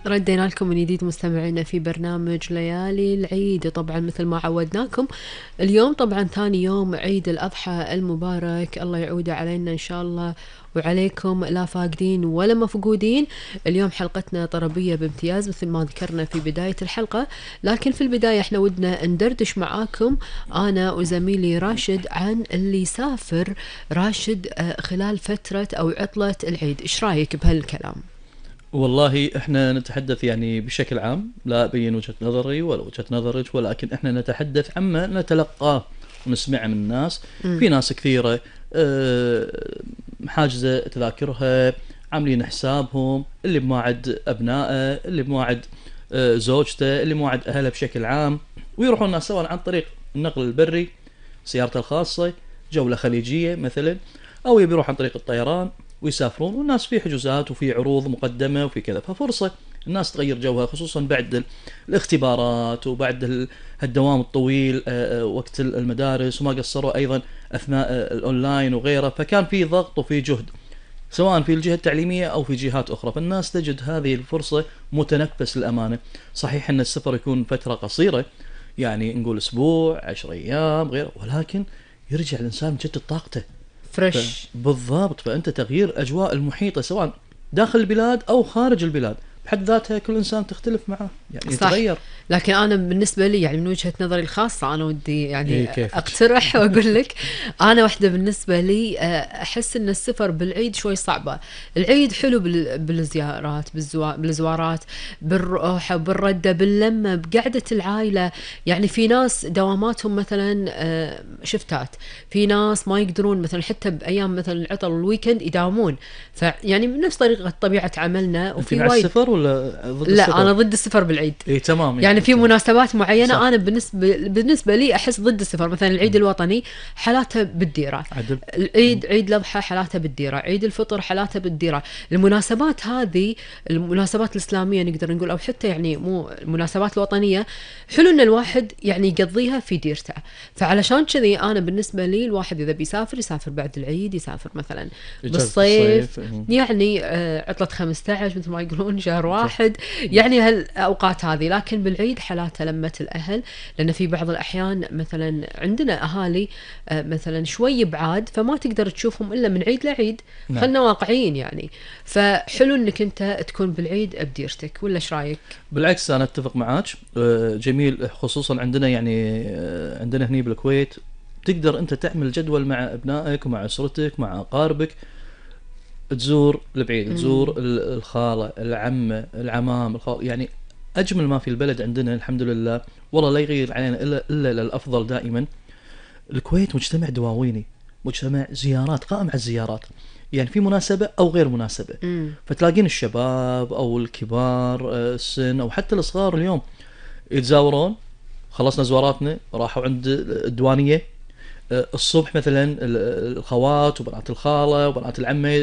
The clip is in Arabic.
ردينا لكم من جديد مستمعينا في برنامج ليالي العيد. طبعا مثل ما عودناكم اليوم طبعا ثاني يوم عيد الأضحى المبارك، الله يعوده علينا إن شاء الله وعليكم لا فاقدين ولا مفقودين. اليوم حلقتنا طربية بامتياز مثل ما ذكرنا في بداية الحلقة، لكن في البداية احنا ودنا ندردش معاكم أنا وزميلي راشد عن اللي سافر راشد خلال فترة أو عطلة العيد. إيش رأيك بهالكلام؟ والله احنا نتحدث يعني بشكل عام، لا أبين وجهة نظري ولا وجهة نظرك، ولكن احنا نتحدث عما نتلقاه ونسمعه من الناس. في ناس كثيرة حاجزة تذاكرها، عاملين حسابهم، اللي بموعد أبنائه، اللي بموعد زوجته، اللي موعد أهله بشكل عام، ويروحون الناس سواء عن طريق النقل البري، سيارته الخاصة، جولة خليجية مثلا، أو يبي يروح عن طريق الطيران ويسافرون. والناس في حجوزات وفي عروض مقدمة وفي كذا، ففرصة الناس تغير جوها، خصوصا بعد الاختبارات وبعد الدوام الطويل وقت المدارس، وما قصروا أيضا أثناء الأونلاين وغيره. فكان في ضغط وفي جهد سواء في الجهة التعليمية أو في جهات أخرى، فالناس تجد هذه الفرصة متنفس للأمانة. صحيح أن السفر يكون فترة قصيرة، يعني نقول أسبوع 10 أيام غيره، ولكن يرجع الإنسان مجدد طاقته فريش. بالضبط. فأنت تغيير أجواء المحيطة سواء داخل البلاد أو خارج البلاد بحد ذاتها كل إنسان تختلف معه، يعني صح. يتغير. لكن أنا بالنسبة لي يعني من وجهة نظري الخاصة أنا ودي يعني إيه أقترح وأقول لك أنا واحدة بالنسبة لي أحس إن السفر بالعيد شوي صعبة. العيد حلو بالزيارات بالزوارات، بالروحة بالردة باللمة بقعدة العائلة. يعني في ناس دواماتهم مثلا شفتات، في ناس ما يقدرون مثلا حتى بأيام مثلا العطل والويكند يداومون، فيعني نفس طريقة طبيعة عملنا. وفي مع وايد السفر ولا ضد لا السفر؟ أنا ضد السفر بالعيد. إيه تمام. يعني في مناسبات معينة صح. أنا بالنسبة لي أحس ضد السفر. مثلا العيد الوطني حالاته بالديرة، عدل. عيد الأضحى حالاته بالديرة، عيد الفطر حالاته بالديرة. المناسبات هذه المناسبات الإسلامية نقدر نقول، أو حتى يعني مو المناسبات الوطنية، حلو إن الواحد يعني يقضيها في ديرته. فعلشان كذي أنا بالنسبة لي الواحد إذا بيسافر يسافر بعد العيد، يسافر مثلا بالصيف، يعني عطلة 15 مثل ما يقولون شهر واحد، يعني هالأوقات هذه. لكن بالعيد حالاتها لمة الأهل، لأن في بعض الأحيان مثلا عندنا أهالي مثلا شوي بعاد فما تقدر تشوفهم إلا من عيد لعيد. نعم. خلنا واقعيين يعني. فحلو إنك أنت تكون بالعيد بديرتك، ولا إيش رأيك؟ بالعكس أنا أتفق معاك. جميل، خصوصا عندنا يعني عندنا هني بالكويت تقدر أنت تعمل جدول مع أبنائك ومع أسرتك مع أقاربك، تزور البعيد، تزور الخالة العمة العمام الخال، يعني أجمل ما في البلد عندنا الحمد لله. والله لا يغير علينا إلا للأفضل دائما. الكويت مجتمع دواويني، مجتمع زيارات قائم على الزيارات، يعني في مناسبة أو غير مناسبة فتلاقين الشباب أو الكبار السن أو حتى الصغار اليوم يتزاورون. خلصنا زواراتنا راحوا عند الديوانية الصبح مثلا، الخوات وبنات الخالة وبنات العمة